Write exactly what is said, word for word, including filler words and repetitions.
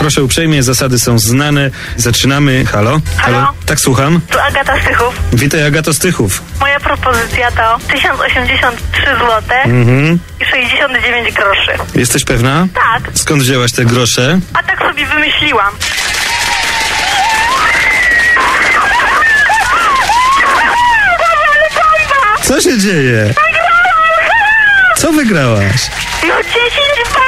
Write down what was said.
Proszę uprzejmie, zasady są znane. Zaczynamy. Halo? Halo? Tak, słucham. Tu Agata Stychów. Witaj, Agato Stychów. Moja propozycja to tysiąc osiemdziesiąt trzy złote Mhm. i sześćdziesiąt dziewięć groszy. Jesteś pewna? Tak, Skąd wzięłaś te grosze? a tak sobie wymyśliłam. Co się dzieje? Co wygrałaś? No dziesięć